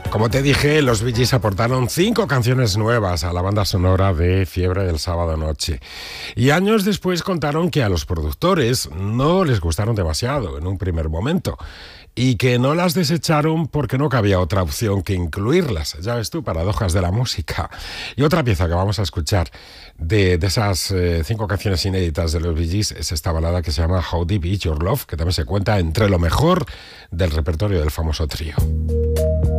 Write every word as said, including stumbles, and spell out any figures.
Como te dije, los Bee Gees aportaron cinco canciones nuevas a la banda sonora de Fiebre del Sábado Noche. Y años después contaron que a los productores no les gustaron demasiado en un primer momento y que no las desecharon porque no cabía otra opción que incluirlas. Ya ves tú, paradojas de la música. Y otra pieza que vamos a escuchar de, de esas eh, cinco canciones inéditas de los Bee Gees es esta balada que se llama How Deep Is Your Love, que también se cuenta entre lo mejor del repertorio del famoso trío.